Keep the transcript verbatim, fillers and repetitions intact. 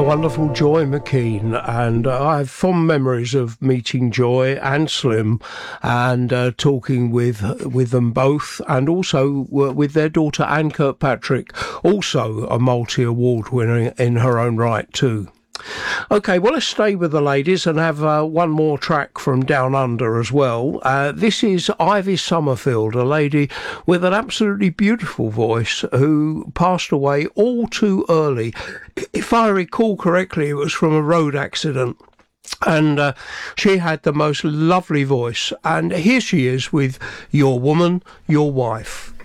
wonderful Joy McKean, and uh, I have fond memories of meeting Joy and Slim and uh, talking with with them both, and also uh, with their daughter Anne Kirkpatrick, also a multi-award winner in her own right too. OK, well, let's stay with the ladies and have uh, one more track from Down Under as well. Uh, this is Ivy Summerfield, a lady with an absolutely beautiful voice who passed away all too early. If I recall correctly, it was from a road accident. And uh, she had the most lovely voice. And here she is with Your Woman, Your Wife.